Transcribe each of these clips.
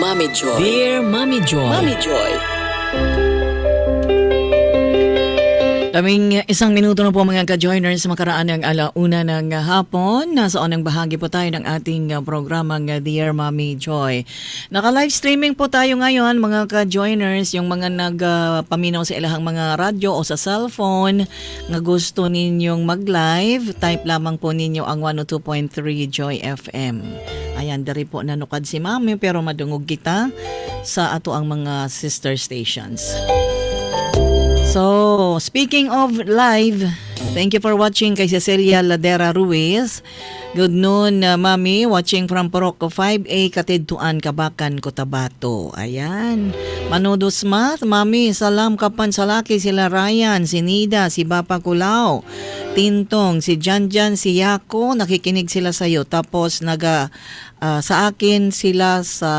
Mommy Joy. Dear Mommy Joy. Mommy Joy. Kaming 1 minuto na po mga ka-joiners, makaraan ng 1:00 ng hapon. Nasa unang bahagi po tayo ng ating programang Dear Mommy Joy. Naka-live streaming po tayo ngayon mga ka-joiners, yung mga nagpaminaw sa ilahang mga radyo o sa cellphone nga gusto ninyong mag-live, type lamang po ninyo ang 102.3 Joy FM. Ayan, dari po nanukad si Mami pero madungog kita sa ato ang mga sister stations. So, speaking of live, thank you for watching kay Cecilia Ladera Ruiz. Good noon, Mami. Watching from Poroco 5A, Katidtuan, Kabakan, Cotabato. Ayan. Manudos Math, Mami. Salam kapan sa laki sila Ryan, si Nida, si Bapa Kulao, Tintong, si Janjan, si Yako. Nakikinig sila sa iyo. Tapos, sa akin sila sa...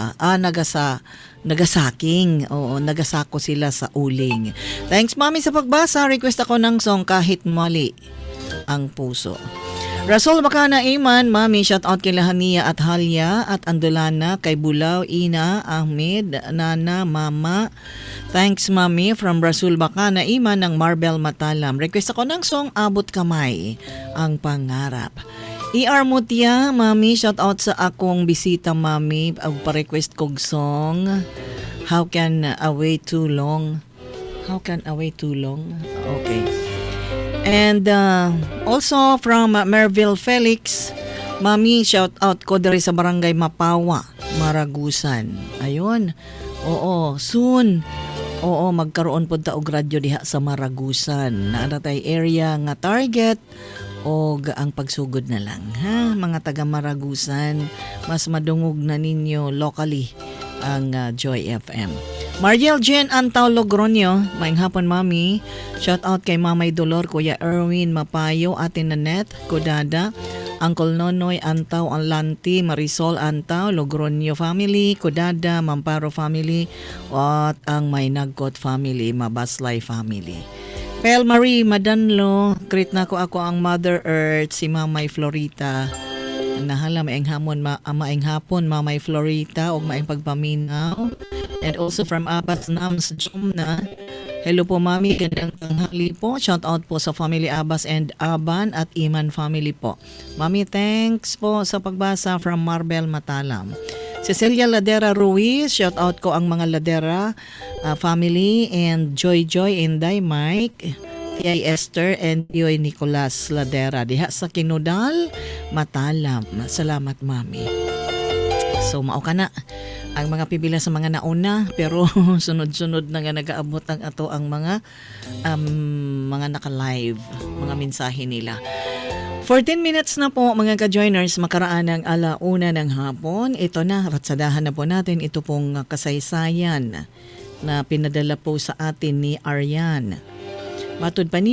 Nagasaking. Oo, nagasako sila sa uling. Thanks, Mami, sa pagbasa. Request ako ng song Kahit Mali ang Puso. Rasul Bakana Iman, Mami, shout out kay Lahania at Halya at Andolana, kay Bulaw, Ina, Ahmed, Nana, Mama. Thanks, Mami, from Rasul Bakana Iman ng Marbel Matalam. Request ako ng song Abot Kamay ang Pangarap. ER Mutia, Mami, shout out sa akong bisita, Mami. Pa-request kog song How Can I Wait Too Long? How Can I Wait Too Long? Okay. And also from Merville Felix, Mami, shout out ko diri sa Barangay Mapawa, Maragusan. Ayun. Oo, soon. Oo, magkaroon po ta og radyo diha sa Maragusan. Naa tay area nga target o ang pagsugod na lang, ha? Mga taga Maragusan, mas madungog na ninyo locally ang Joy FM. Mariel Jen Antaw Logronio, maing hapon, Mami. Shout out kay Mamay Dolor, Kuya Erwin Mapayo, Ate Nanette Kodada, Uncle Nonoy Antaw Anlanti, Marisol Antaw, Logronio family, Kodada, Mamparo family, at ang May Nagkot family, Mabaslay family. Pel Marie Madanlo, greet na ko ako ang Mother Earth, si Mamay Florita. Nahala, maing hapon, Mamay Florita, o maing pagpaminaw. And also from Abbas Nams Jumna. Hello po, Mami, gandang tanghali po. Shout out po sa family Abbas and Aban at Iman family po. Mami, thanks po sa pagbasa from Marbel Matalam. Cecilia Ladera Ruiz, shout out ko ang mga Ladera family and Joy Inday, Mike, T.I. Esther and Yoy Nicolas Ladera diha sa Kinudal, Matalam. Salamat, Mami. So mao ka na ang mga pipila sa mga nauna, pero sunod-sunod na nga nagaabot ang ato ang mga naka-live, mga mensahe nila. 14 minutes na po mga ka-joiners, makaraan ng 1:00 ng hapon. Ito na, ratsadahan na po natin ito pong kasaysayan na pinadala po sa atin ni Arian. Matud pa